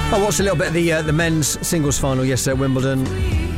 I watched a little bit of the men's singles final yesterday at Wimbledon.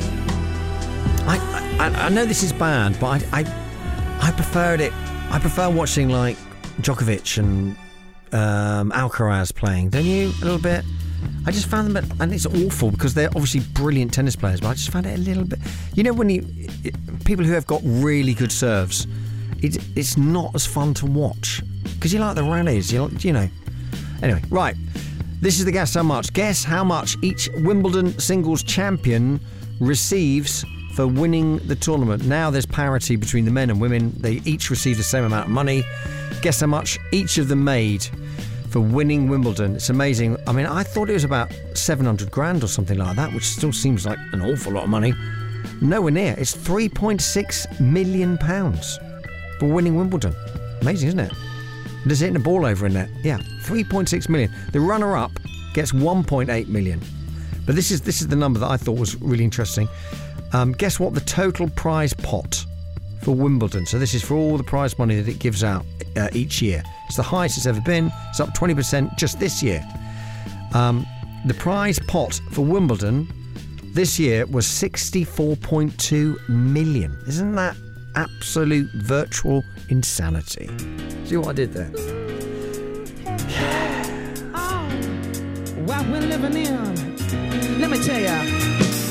I know this is bad, but I preferred it. I prefer watching like Djokovic and Alcaraz playing. Don't you? A little bit. I just found them, and it's awful because they're obviously brilliant tennis players, but I just found it a little bit. You know, when people who have got really good serves, it's not as fun to watch because you like the rallies. You know. Anyway, right. This is the Guess How Much. Guess how much each Wimbledon singles champion receives for winning the tournament. Now there's parity between the men and women. They each receive the same amount of money. Guess how much each of them made for winning Wimbledon. It's amazing. I mean, I thought it was about 700 grand or something like that, which still seems like an awful lot of money. Nowhere near. It's £3.6 million for winning Wimbledon. Amazing, isn't it? Just hitting a ball over in net. Yeah, 3.6 million. The runner-up gets 1.8 million. But this is the number that I thought was really interesting. Guess what the total prize pot for Wimbledon. So this is for all the prize money that it gives out each year. It's the highest it's ever been. It's up 20% just this year. The prize pot for Wimbledon this year was 64.2 million. Isn't that absolute virtual insanity? See what I did there? Oh, what we're living in. Let me tell ya.